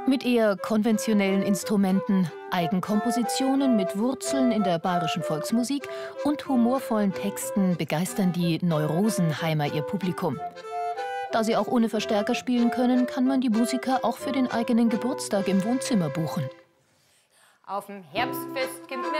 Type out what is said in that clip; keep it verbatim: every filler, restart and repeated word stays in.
Mit eher konventionellen Instrumenten, Eigenkompositionen mit Wurzeln in der bayerischen Volksmusik und humorvollen Texten begeistern die Neurosenheimer ihr Publikum. Da sie auch ohne Verstärker spielen können, kann man die Musiker auch für den eigenen Geburtstag im Wohnzimmer buchen. Auf dem Herbstfest kommt mir